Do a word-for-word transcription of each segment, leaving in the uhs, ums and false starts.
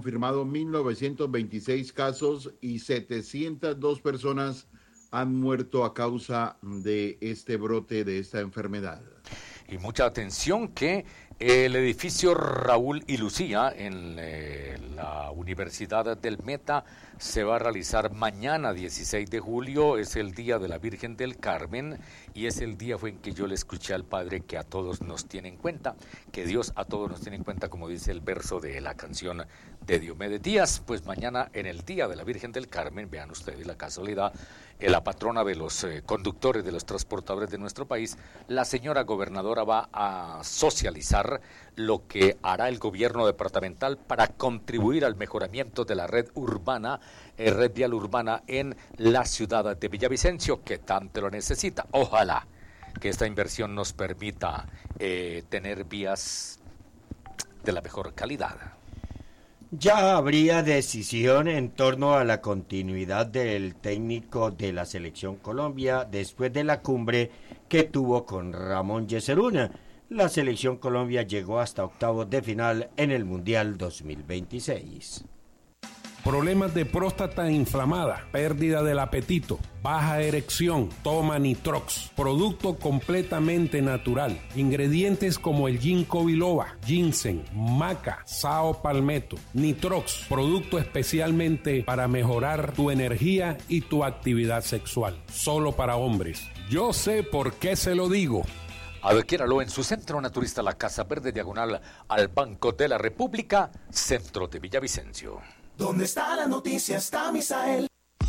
confirmado mil novecientos veintiséis casos y setecientas dos personas han muerto a causa de este brote de esta enfermedad. Y mucha atención que el edificio Raúl y Lucía en eh, la Universidad del Meta se va a realizar mañana dieciséis de julio, es el día de la Virgen del Carmen y es el día fue en que yo le escuché al Padre que a todos nos tiene en cuenta, que Dios a todos nos tiene en cuenta, como dice el verso de la canción de Diomedes Díaz. Pues mañana en el día de la Virgen del Carmen, vean ustedes la casualidad, eh, la patrona de los eh, conductores, de los transportadores de nuestro país, la señora gobernadora va a socializar lo que hará el gobierno departamental para contribuir al mejoramiento de la red urbana, eh, red vial urbana en la ciudad de Villavicencio, que tanto lo necesita. Ojalá que esta inversión nos permita eh, tener vías de la mejor calidad. Ya habría decisión en torno a la continuidad del técnico de la Selección Colombia después de la cumbre que tuvo con Ramón Yesurún. La Selección Colombia llegó hasta octavos de final en el Mundial dos mil veintiséis. Problemas de próstata inflamada, pérdida del apetito, baja erección, toma Nitrox, producto completamente natural. Ingredientes como el ginkgo biloba, ginseng, maca, sao palmetto. Nitrox, producto especialmente para mejorar tu energía y tu actividad sexual, solo para hombres. Yo sé por qué se lo digo. Adquiéralo en su centro naturista La Casa Verde, diagonal al Banco de la República, centro de Villavicencio. ¿Dónde está la noticia? Está Misael.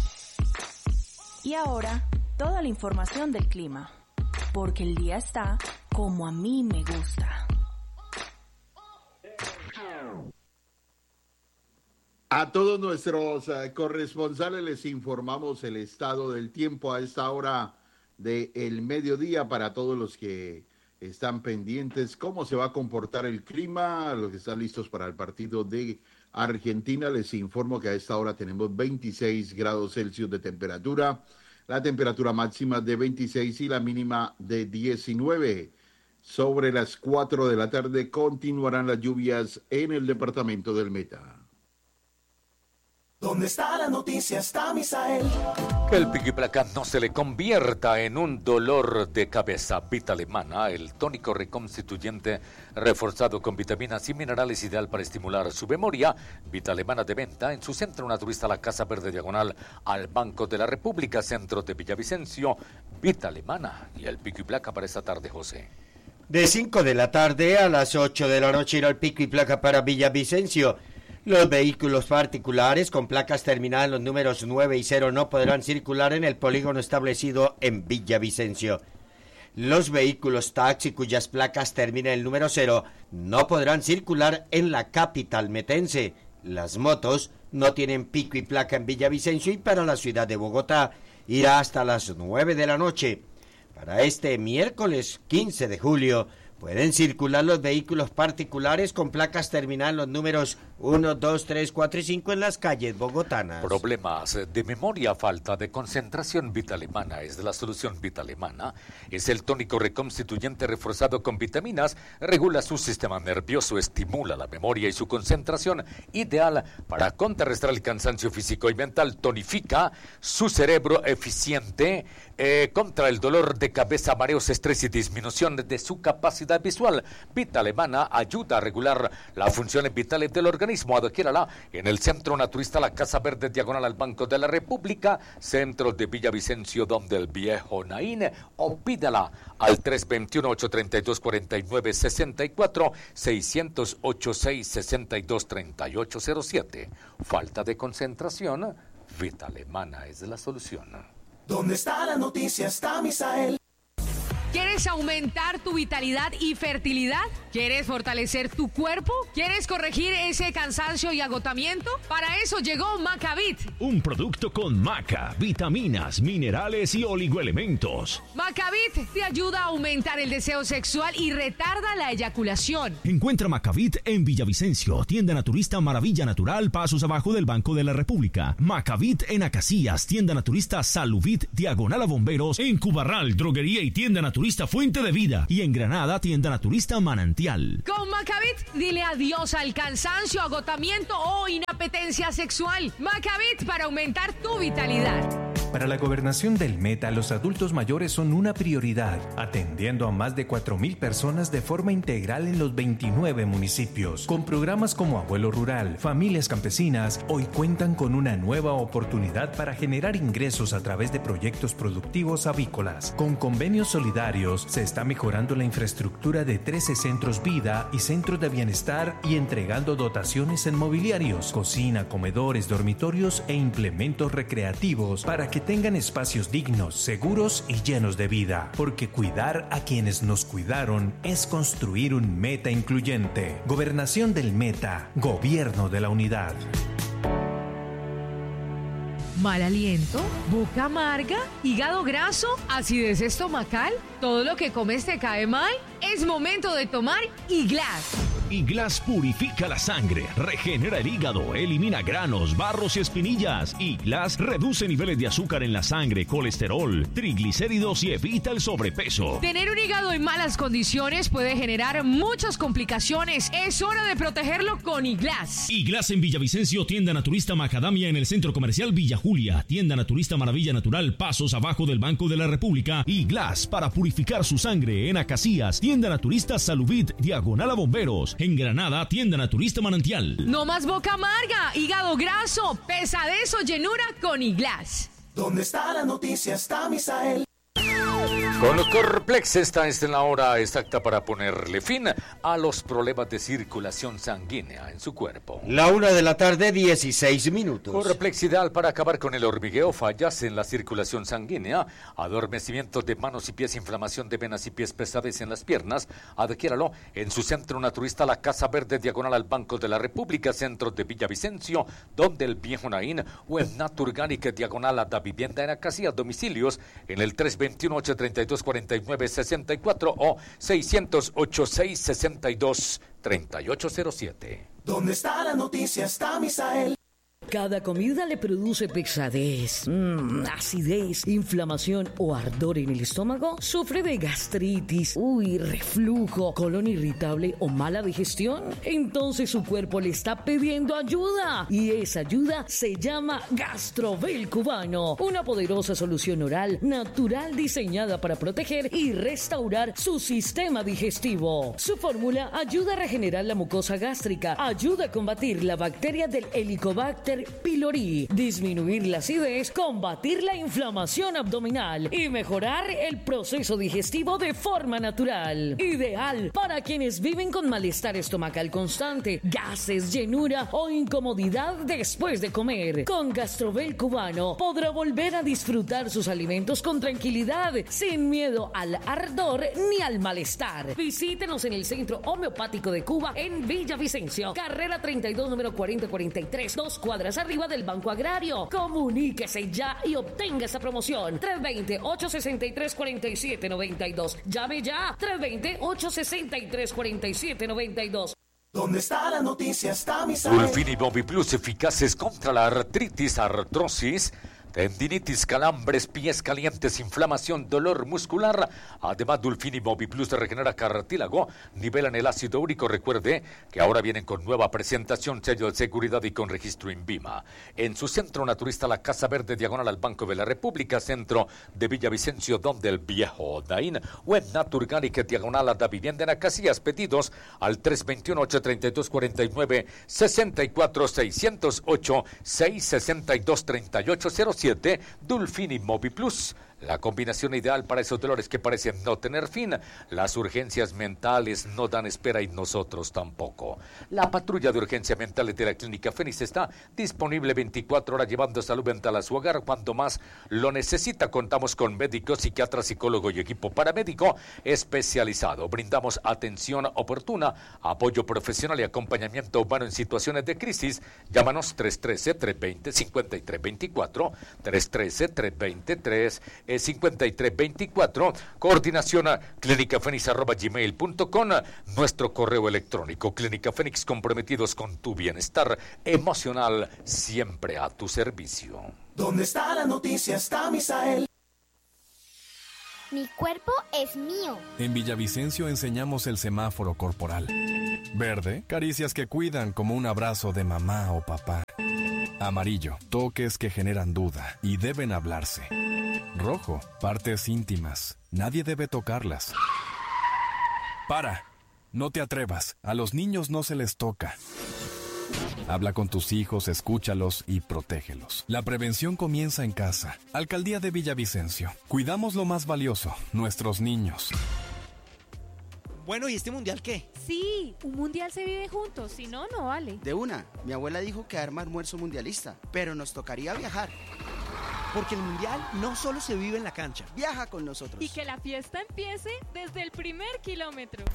Y ahora, toda la información del clima, porque el día está como a mí me gusta. A todos nuestros uh, corresponsales les informamos el estado del tiempo a esta hora del mediodía para todos los que están pendientes, cómo se va a comportar el clima, los que están listos para el partido de Argentina. Les informo que a esta hora tenemos veintiséis grados Celsius de temperatura, la temperatura máxima de veintiséis y la mínima de diecinueve. Sobre las cuatro de la tarde continuarán las lluvias en el departamento del Meta. ¿Dónde está la noticia? Está Misael. Que el pico y placa no se le convierta en un dolor de cabeza. Vita Alemana, el tónico reconstituyente reforzado con vitaminas y minerales ideal para estimular su memoria. Vita Alemana de venta en su centro naturista La Casa Verde, diagonal al Banco de la República, centro de Villavicencio. Vita Alemana y el pico y placa para esta tarde, José. De cinco de la tarde a las ocho de la noche irá el pico y placa para Villavicencio. Los vehículos particulares con placas terminadas en los números nueve y cero no podrán circular en el polígono establecido en Villavicencio. Los vehículos taxi cuyas placas terminen en el número cero no podrán circular en la capital metense. Las motos no tienen pico y placa en Villavicencio y para la ciudad de Bogotá irá hasta las nueve de la noche. Para este miércoles quince de julio pueden circular los vehículos particulares con placas terminadas en los números uno, dos, tres, cuatro y cinco en las calles bogotanas. Problemas de memoria, falta de concentración. Vita Alemana es de la solución. Vita Alemana es el tónico reconstituyente reforzado con vitaminas, regula su sistema nervioso, estimula la memoria y su concentración, ideal para contrarrestar el cansancio físico y mental, tonifica su cerebro eficiente eh, contra el dolor de cabeza, mareos, estrés y disminución de su capacidad visual. Vita Alemana ayuda a regular las funciones vitales del organismo. Adquiérala en el Centro Naturista La Casa Verde, diagonal al Banco de la República, centro de Villavicencio, donde el viejo Naín, o pídala al tres dos uno, ocho tres dos, cuatro nueve seis cuatro, seis cero ocho, seis seis dos, tres ocho cero siete. Falta de concentración, Vita Alemana es la solución. ¿Dónde está la noticia? Está Misael. ¿Quieres aumentar tu vitalidad y fertilidad? ¿Quieres fortalecer tu cuerpo? ¿Quieres corregir ese cansancio y agotamiento? Para eso llegó Macavit. Un producto con maca, vitaminas, minerales y oligoelementos. Macavit te ayuda a aumentar el deseo sexual y retarda la eyaculación. Encuentra Macavit en Villavicencio, tienda naturista Maravilla Natural, pasos abajo del Banco de la República. Macavit en Acacias, tienda naturista Saluvit, diagonal a Bomberos. En Cubarral, droguería y tienda naturista naturista Fuente de Vida. Y en Granada, tienda naturista Manantial. Con Macavit, dile adiós al cansancio, agotamiento o inapetencia sexual. Macavit para aumentar tu vitalidad. Para la gobernación del Meta, los adultos mayores son una prioridad, atendiendo a más de cuatro mil personas de forma integral en los veintinueve municipios. Con programas como Abuelo Rural, Familias Campesinas, hoy cuentan con una nueva oportunidad para generar ingresos a través de proyectos productivos avícolas. Con convenios solidarios, se está mejorando la infraestructura de trece centros vida y centros de bienestar y entregando dotaciones en mobiliarios, cocina, comedores, dormitorios e implementos recreativos para que tengan espacios dignos, seguros y llenos de vida, porque cuidar a quienes nos cuidaron es construir un Meta incluyente. Gobernación del Meta, Gobierno de la Unidad. Mal aliento, boca amarga, hígado graso, acidez estomacal, todo lo que comes te cae mal. Es momento de tomar Iglas. Iglas purifica la sangre, regenera el hígado, elimina granos, barros y espinillas. Iglas reduce niveles de azúcar en la sangre, colesterol, triglicéridos y evita el sobrepeso. Tener un hígado en malas condiciones puede generar muchas complicaciones. Es hora de protegerlo con Iglas. Iglas en Villavicencio, tienda naturista Macadamia en el Centro Comercial Villa Julia, tienda naturista Maravilla Natural, pasos abajo del Banco de la República. Iglas para purificar su sangre en Acacías, tienda naturista Salubit, diagonal a Bomberos. En Granada, tienda naturista Manantial. No más boca amarga, hígado graso, pesadez o llenura con Iglas. ¿Dónde está la noticia? Está Misael. Con Corplex esta es la hora exacta para ponerle fin a los problemas de circulación sanguínea en su cuerpo. La una de la tarde, dieciséis minutos. Corplex ideal para acabar con el hormigueo, fallas en la circulación sanguínea, adormecimiento de manos y pies, inflamación de venas y pies, pesadez en las piernas. Adquiéralo en su centro naturista La Casa Verde, diagonal al Banco de la República, centro de Villavicencio, donde el Viejo Naín, o en Naturgánica, diagonal a la vivienda en Acacías, domicilios en el tres dos uno, ocho tres dos, cuatro nueve seis cuatro o seis cero ocho, seis seis dos, tres ocho cero siete. ¿Dónde está la noticia? Está Misael. Cada comida le produce pesadez, mmm, acidez, inflamación o ardor en el estómago. ¿Sufre de gastritis, uy, reflujo, colon irritable o mala digestión? Entonces su cuerpo le está pidiendo ayuda. Y esa ayuda se llama Gastrovel Cubano. Una poderosa solución oral natural diseñada para proteger y restaurar su sistema digestivo. Su fórmula ayuda a regenerar la mucosa gástrica, ayuda a combatir la bacteria del Helicobacter pylori, disminuir la acidez, combatir la inflamación abdominal y mejorar el proceso digestivo de forma natural. Ideal para quienes viven con malestar estomacal constante, gases, llenura o incomodidad después de comer. Con Gastrovel Cubano podrá volver a disfrutar sus alimentos con tranquilidad, sin miedo al ardor ni al malestar. Visítenos en el Centro Homeopático de Cuba en Villavicencio, carrera treinta y dos, número cuarenta cuarenta y tres, dos cuadras arriba del Banco Agrario. Comuníquese ya y obtenga esa promoción. tres dos cero, ocho seis tres, cuatro siete nueve dos. Llame ya. tres dos cero, ocho seis tres, cuatro siete nueve dos. ¿Dónde está la noticia? Está Misael. Dulfin y Moviplus, eficaces contra la artritis, artrosis, tendinitis, calambres, pies calientes, inflamación, dolor muscular. Además, Dulfin y Moviplus regenera cartílago, nivelan el ácido úrico. Recuerde que ahora vienen con nueva presentación, sello de seguridad y con registro INVIMA. En su centro naturista La Casa Verde, diagonal al Banco de la República, centro de Villavicencio, donde el Viejo Naín, o en Naturgánica, diagonal a la vivienda en Acacías. Pedidos al tres dos uno, ocho tres dos, cuatro nueve seis cuatro, seis cero ocho, seis seis dos, tres ocho cero siete. Dulfin y Moviplus, la combinación ideal para esos dolores que parecen no tener fin. Las urgencias mentales no dan espera y nosotros tampoco. La patrulla de urgencia mentales de la Clínica Fénix está disponible veinticuatro horas, llevando salud mental a su hogar cuando más lo necesita. Contamos con médicos, psiquiatras, psicólogo y equipo paramédico especializado. Brindamos atención oportuna, apoyo profesional y acompañamiento humano en situaciones de crisis. Llámanos tres uno tres, tres dos cero, cinco tres dos cuatro, tres uno tres, tres dos tres, cinco tres dos cuatro, coordinación clínicafénix arroba gmail punto com, nuestro correo electrónico. Clínica Fénix, comprometidos con tu bienestar emocional, siempre a tu servicio. ¿Dónde está la noticia? Está Misael. Mi cuerpo es mío. En Villavicencio enseñamos el semáforo corporal. Verde, caricias que cuidan como un abrazo de mamá o papá. Amarillo, toques que generan duda y deben hablarse. Rojo, partes íntimas. Nadie debe tocarlas. Para, no te atrevas. A los niños no se les toca. Habla con tus hijos, escúchalos y protégelos. La prevención comienza en casa. Alcaldía de Villavicencio. Cuidamos lo más valioso, nuestros niños. Bueno, ¿y este mundial qué? Sí, un mundial se vive juntos, si no, no vale. De una, mi abuela dijo que arma almuerzo mundialista, pero nos tocaría viajar. Porque el mundial no solo se vive en la cancha, viaja con nosotros. Y que la fiesta empiece desde el primer kilómetro.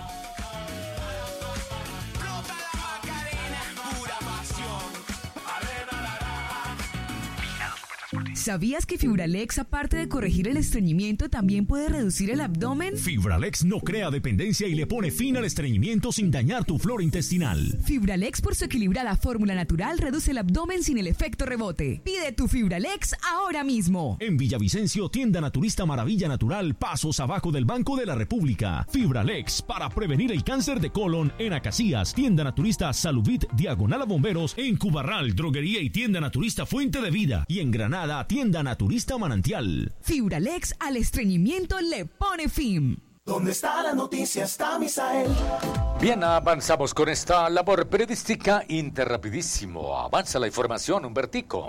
¿Sabías que Fibralex, aparte de corregir el estreñimiento, también puede reducir el abdomen? Fibralex no crea dependencia y le pone fin al estreñimiento sin dañar tu flora intestinal. Fibralex, por su equilibrada fórmula natural, reduce el abdomen sin el efecto rebote. Pide tu Fibralex ahora mismo. En Villavicencio, tienda naturista Maravilla Natural, pasos abajo del Banco de la República. Fibralex, para prevenir el cáncer de colon en Acacias. Tienda naturista Salubit, diagonal a Bomberos. En Cubarral, droguería y tienda naturista Fuente de Vida. Y en Granada, tienda naturista Manantial. Fibralex al estreñimiento le pone fin. ¿Dónde está la noticia? Está Misael. Bien, avanzamos con esta labor periodística interrapidísimo. Avanza la información, Humbertico.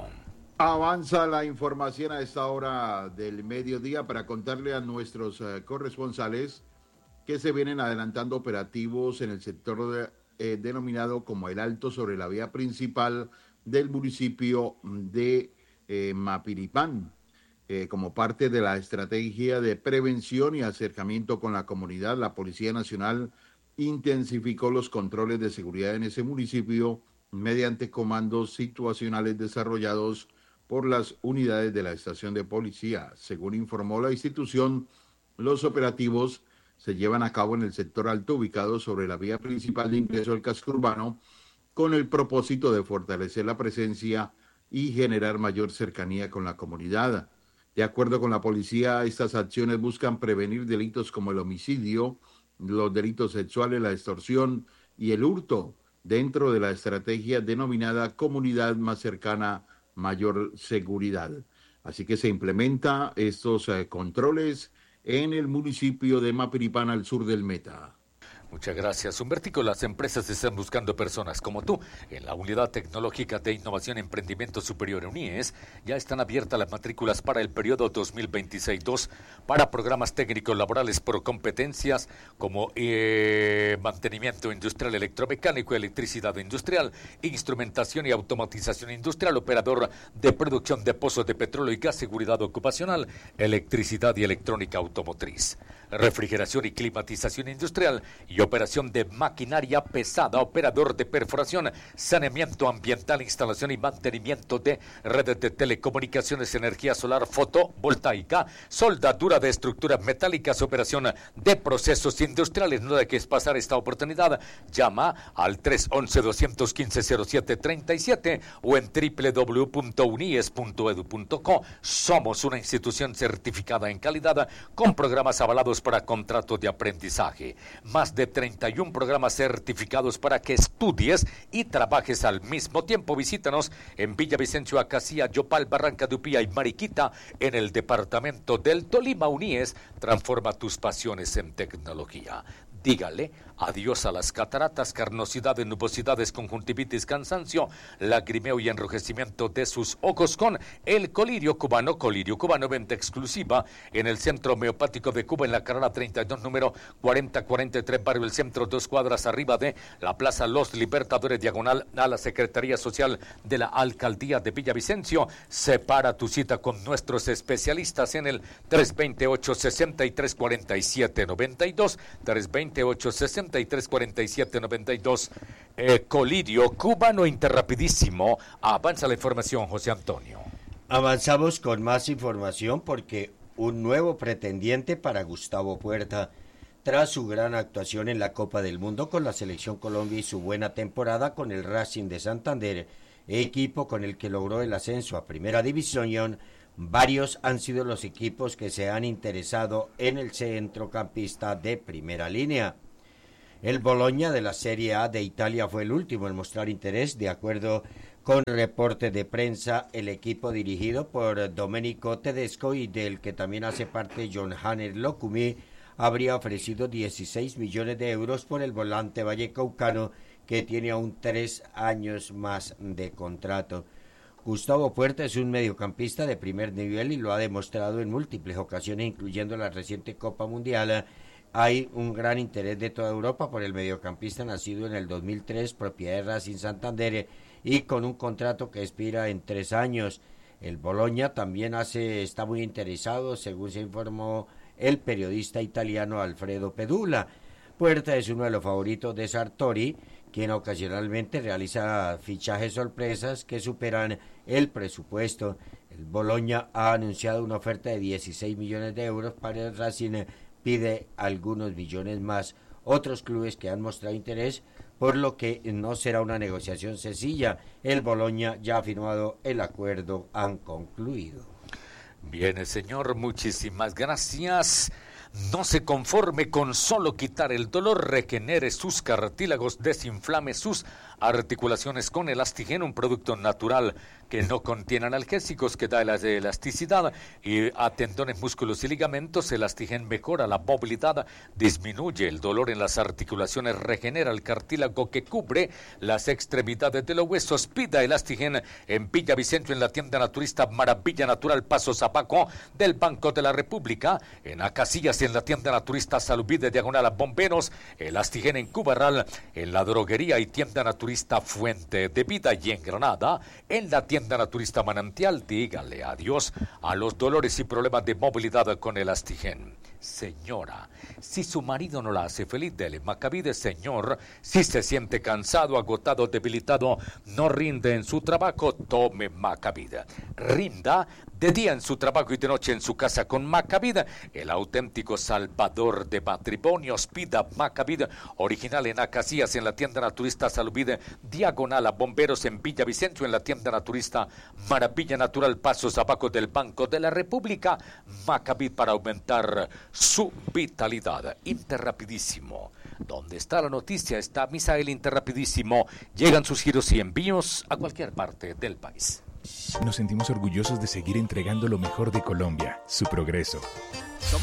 Avanza la información a esta hora del mediodía para contarle a nuestros uh, corresponsales que se vienen adelantando operativos en el sector de, eh, denominado como el Alto sobre la vía principal del municipio de eh, Mapiripán. Eh, como parte de la estrategia de prevención y acercamiento con la comunidad, la Policía Nacional intensificó los controles de seguridad en ese municipio mediante comandos situacionales desarrollados por las unidades de la estación de policía. Según informó la institución, los operativos se llevan a cabo en el sector alto ubicado sobre la vía principal de ingreso al casco urbano con el propósito de fortalecer la presencia y generar mayor cercanía con la comunidad. De acuerdo con la policía, estas acciones buscan prevenir delitos como el homicidio, los delitos sexuales, la extorsión y el hurto dentro de la estrategia denominada Comunidad Más Cercana, Mayor Seguridad. Así que se implementa estos eh, controles en el municipio de Mapiripán, al sur del Meta. Muchas gracias, Humbertico. Las empresas están buscando personas como tú. En la Unidad Tecnológica de Innovación y Emprendimiento Superior U N I E S ya están abiertas las matrículas para el periodo dos mil veintiséis dos para programas técnicos laborales por competencias como eh, mantenimiento industrial electromecánico, electricidad industrial, instrumentación y automatización industrial, operador de producción de pozos de petróleo y gas, seguridad ocupacional, electricidad y electrónica automotriz, refrigeración y climatización industrial y operación de maquinaria pesada, operador de perforación, saneamiento ambiental, instalación y mantenimiento de redes de telecomunicaciones, energía solar fotovoltaica, soldadura de estructuras metálicas, operación de procesos industriales. No dejes pasar esta oportunidad. Llama al tres once, dos uno cinco, cero siete tres siete o en doble u doble u doble u punto unies punto edu punto co. Somos una institución certificada en calidad con programas avalados para contratos de aprendizaje. Más de treinta y uno programas certificados para que estudies y trabajes al mismo tiempo. Visítanos en Villavicencio, Acacía, Yopal, Barranca de Upía y Mariquita, en el departamento del Tolima. U N I E S transforma tus pasiones en tecnología. Dígale adiós a las cataratas, carnosidades, nubosidades, conjuntivitis, cansancio, lagrimeo y enrojecimiento de sus ojos con el colirio cubano. Colirio cubano, venta exclusiva en el Centro Homeopático de Cuba, en la carrera treinta y dos, número cuarenta cuarenta y tres, barrio El Centro, dos cuadras arriba de la Plaza Los Libertadores, diagonal a la Secretaría Social de la Alcaldía de Villavicencio. Separa tu cita con nuestros especialistas en el tres dos ocho, seis tres cuatro siete nueve dos, tres dos ocho, seis tres cuatro siete nueve dos. Eh, Colirio cubano, interrapidísimo. Avanza la información, José Antonio. Avanzamos con más información porque un nuevo pretendiente para Gustavo Puerta, tras su gran actuación en la Copa del Mundo con la Selección Colombia y su buena temporada con el Racing de Santander, equipo con el que logró el ascenso a Primera División, Varios han sido los equipos que se han interesado en el centrocampista de primera línea. El Bologna de la Serie A de Italia fue el último en mostrar interés. De acuerdo con reporte de prensa, el equipo dirigido por Domenico Tedesco y del que también hace parte John Hanner Locumi habría ofrecido dieciséis millones de euros por el volante vallecaucano, que tiene aún tres años más de contrato. Gustavo Puerta es un mediocampista de primer nivel y lo ha demostrado en múltiples ocasiones, incluyendo la reciente Copa Mundial. Hay un gran interés de toda Europa por el mediocampista nacido en el dos mil tres, propiedad de Racing Santander, y con un contrato que expira en tres años. El Bologna también hace, está muy interesado, según se informó el periodista italiano Alfredo Pedula. Puerta es uno de los favoritos de Sartori, quien ocasionalmente realiza fichajes sorpresas que superan el presupuesto. El Bologna ha anunciado una oferta de dieciséis millones de euros para el Racing, pide algunos millones más. Otros clubes que han mostrado interés, por lo que no será una negociación sencilla. El Bologna ya ha firmado el acuerdo, han concluido. Bien, señor, muchísimas gracias. No se conforme con solo quitar el dolor, regenere sus cartílagos, desinflame sus articulaciones con Elastigen, un producto natural que no contiene analgésicos, que da elasticidad y a tendones, músculos y ligamentos. Elastigen mejora la movilidad, disminuye el dolor en las articulaciones, regenera el cartílago que cubre las extremidades de los huesos. Pida Elastigen en Villavicencio, en la tienda naturista Maravilla Natural, Paso Zapaco del Banco de la República, en Acasillas, en la tienda naturista Salubide, diagonal a Bomberos. Elastigen en Cubarral, en la droguería y tienda naturista Fuente de Vida, y en Granada, en la tienda naturista Manantial. Dígale adiós a los dolores y problemas de movilidad con Elastigen. Señora, si su marido no la hace feliz, dele Macavide. Señor, si se siente cansado, agotado, debilitado, no rinde en su trabajo, tome Macavide. Rinda de día en su trabajo y de noche en su casa con Macavide, el auténtico salvador de matrimonios. Pida Macavide, original en Acacias, en la tienda naturista Saluvide, diagonal a Bomberos, en Villavicencio, en la tienda naturista Maravilla Natural, Pasos abajo del Banco de la República. Macavide para aumentar su vitalidad. Interrapidísimo. ¿Dónde está la noticia? Está Misael Interrapidísimo. Llegan sus giros y envíos a cualquier parte del país. Nos sentimos orgullosos de seguir entregando lo mejor de Colombia, su progreso.